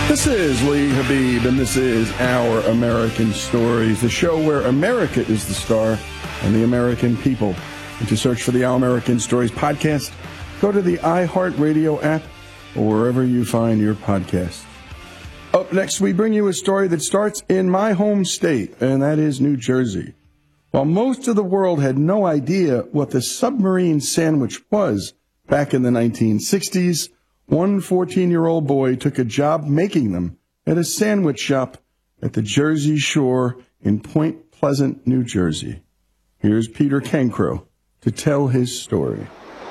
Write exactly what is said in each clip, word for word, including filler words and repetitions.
This is Lee Habib, and this is Our American Stories, the show where America is the star and the American people. And to search for the Our American Stories podcast, go to the iHeartRadio app or wherever you find your podcast. Up next, we bring you a story that starts in my home state, and that is New Jersey. While most of the world had no idea what the submarine sandwich was back in the nineteen sixties, one fourteen-year-old boy took a job making them at a sandwich shop at the Jersey Shore in Point Pleasant, New Jersey. Here's Peter Cancro to tell his story.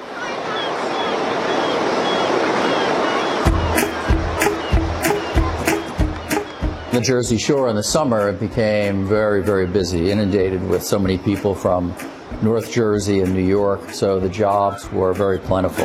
The Jersey Shore in the summer, it became very, very busy, inundated with so many people from North Jersey and New York, so the jobs were very plentiful.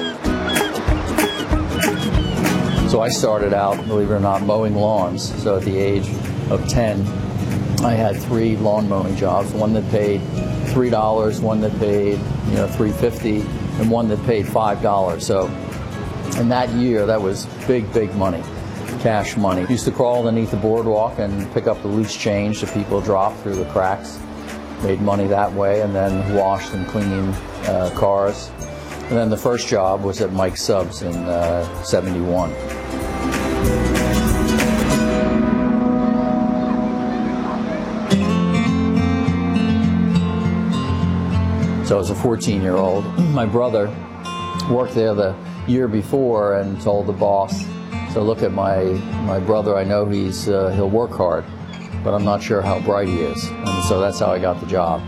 So I started out, believe it or not, mowing lawns. So at the age of ten, I had three lawn mowing jobs, one that paid three dollars, one that paid, you know, three fifty, and one that paid five dollars. So in that year, that was big, big money, cash money. Used to crawl underneath the boardwalk and pick up the loose change that people dropped through the cracks. Made money that way, and then washed and cleaned uh, cars. And then the first job was at Mike's Subs in uh, seventy-one. So as a fourteen-year-old, my brother worked there the year before and told the boss, so look at my my brother, I know he's uh, he'll work hard, but I'm not sure how bright he is. And so that's how I got the job.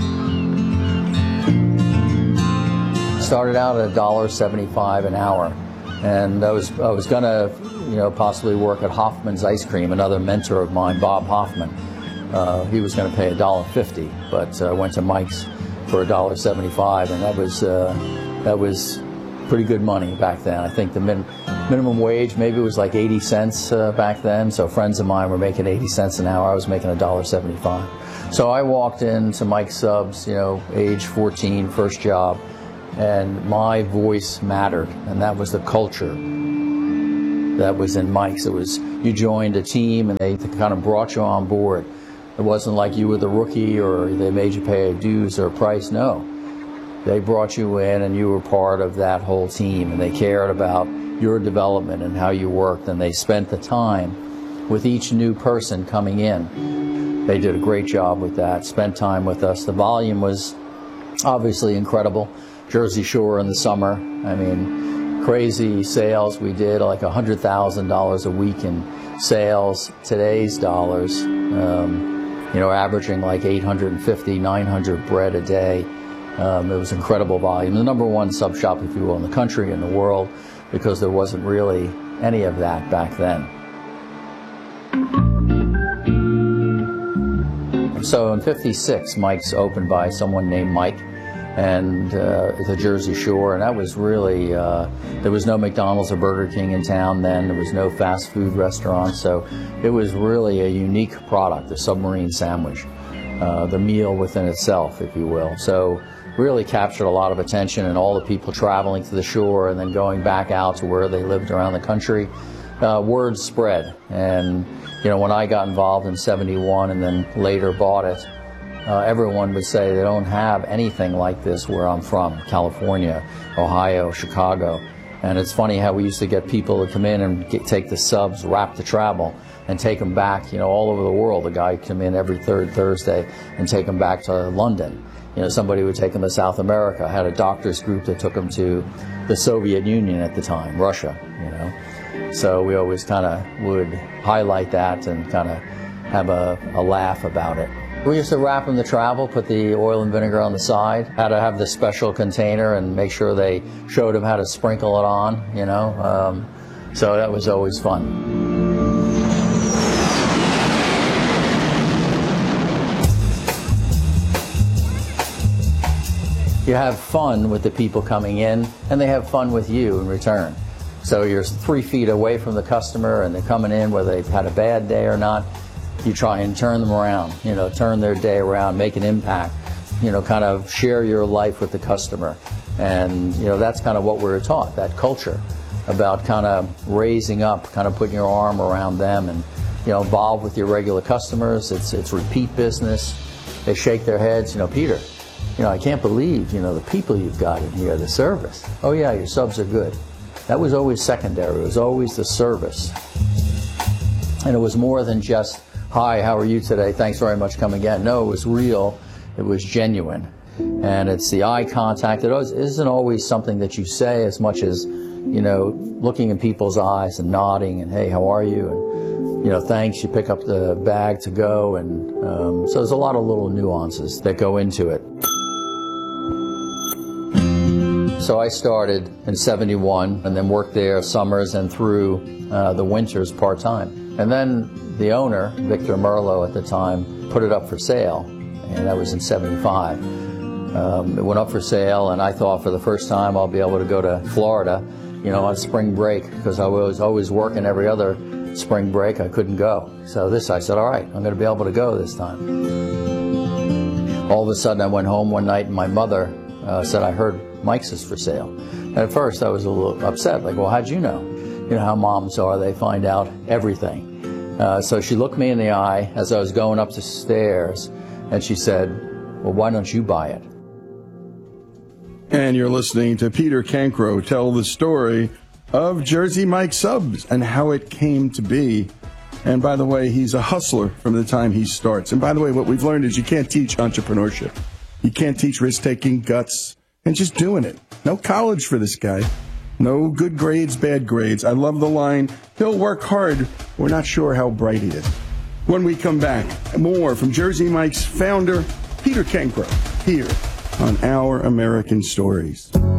Started out at one dollar seventy-five an hour, and I was I was gonna, you know, possibly work at Hoffman's Ice Cream, another mentor of mine, Bob Hoffman. Uh, he was going to pay one dollar fifty, but I uh, went to Mike's for one dollar seventy-five, and that was uh, that was pretty good money back then. I think the min minimum wage maybe was like eighty cents uh, back then. So friends of mine were making eighty cents an hour. I was making one dollar seventy-five. So I walked into Mike's Subs, you know, age fourteen, first job. And my voice mattered, and that was the culture that was in Mike's. It was, you joined a team and they kind of brought you on board. It wasn't like you were the rookie or they made you pay a dues or a price. No, they brought you in and you were part of that whole team, and they cared about your development and how you worked, and they spent the time with each new person coming in. They did a great job with that, spent time with us. The volume was obviously incredible. Jersey Shore in the summer, I mean, crazy sales. We did like one hundred thousand dollars a week in sales. Today's dollars, um, you know, averaging like eight hundred fifty, nine hundred bread a day. Um, it was incredible volume. The number one sub shop, if you will, in the country, in the world, because there wasn't really any of that back then. So in fifty-six, Mike's opened by someone named Mike, and uh, at the Jersey Shore, and that was really, uh, there was no McDonald's or Burger King in town then, there was no fast food restaurants, so it was really a unique product, the submarine sandwich, uh, the meal within itself, if you will. So really captured a lot of attention, and all the people traveling to the shore and then going back out to where they lived around the country. Uh, word spread, and you know, when I got involved in seventy-one and then later bought it, Uh, everyone would say they don't have anything like this where I'm from, California, Ohio, Chicago. And it's funny how we used to get people to come in and get, take the subs, wrap the travel, and take them back, you know, all over the world. The guy would come in every third Thursday and take them back to London. You know, somebody would take them to South America. I had a doctors group that took them to the Soviet Union at the time, Russia, you know. So we always kind of would highlight that and kind of have a, a laugh about it. We used to wrap them to travel, put the oil and vinegar on the side, had to have this special container and make sure they showed them how to sprinkle it on, you know. Um, so that was always fun. You have fun with the people coming in, and they have fun with you in return. So you're three feet away from the customer, and they're coming in whether they've had a bad day or not. You try and turn them around, you know, turn their day around, make an impact, you know, kind of share your life with the customer. And, you know, that's kind of what we were taught, that culture. about kind of raising up, kind of putting your arm around them and, you know, involved with your regular customers. It's, it's repeat business. They shake their heads, you know, Peter, you know, I can't believe, you know, the people you've got in here, the service. Oh yeah, your subs are good. That was always secondary. It was always the service. And it was more than just, hi, how are you today? Thanks very much, come again. No, it was real. It was genuine. And it's the eye contact. It isn't always something that you say as much as, you know, looking in people's eyes and nodding and, hey, how are you? And, you know, thanks, you pick up the bag to go. And um, so there's a lot of little nuances that go into it. So I started in seventy-one and then worked there summers and through uh, the winters part-time. And then the owner, Victor Merlo at the time, put it up for sale, and that was in seventy-five. Um, it went up for sale, and I thought for the first time I'll be able to go to Florida, you know, on spring break, because I was always working every other spring break. I couldn't go. So this, I said, all right, I'm going to be able to go this time. All of a sudden I went home one night and my mother uh, said, I heard Mike's is for sale. And at first I was a little upset, like, well, how'd you know? You know how moms are, they find out everything. Uh, so she looked me in the eye as I was going up the stairs, and she said, well, why don't you buy it? And you're listening to Peter Cancro tell the story of Jersey Mike Subs and how it came to be. And by the way, he's a hustler from the time he starts. And by the way, what we've learned is you can't teach entrepreneurship. You can't teach risk-taking, guts, and just doing it. No college for this guy. No good grades, bad grades. I love the line, he'll work hard. We're not sure how bright he is. When we come back, more from Jersey Mike's founder, Peter Cancro, here on Our American Stories.